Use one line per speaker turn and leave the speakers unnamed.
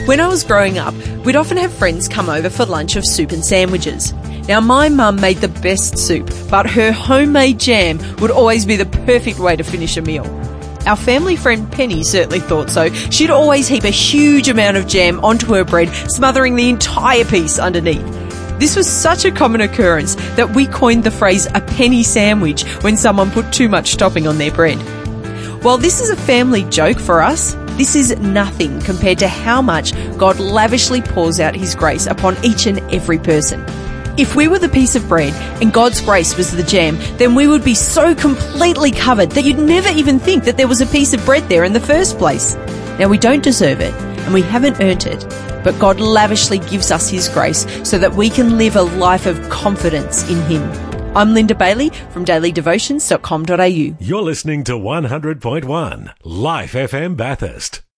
When I was growing up, we'd often have friends come over for lunch of soup and sandwiches. Now, my mum made the best soup, but her homemade jam would always be the perfect way to finish a meal. Our family friend Penny certainly thought so. She'd always heap a huge amount of jam onto her bread, smothering the entire piece underneath. This was such a common occurrence that we coined the phrase a penny sandwich when someone put too much topping on their bread. While this is a family joke for us, this is nothing compared to how much God lavishly pours out His grace upon each and every person. If we were the piece of bread and God's grace was the jam, then we would be so completely covered that you'd never even think that there was a piece of bread there in the first place. Now, we don't deserve it and we haven't earned it, but God lavishly gives us His grace so that we can live a life of confidence in Him. I'm Linda Bailey from dailydevotions.com.au.
You're listening to 100.1 Life FM Bathurst.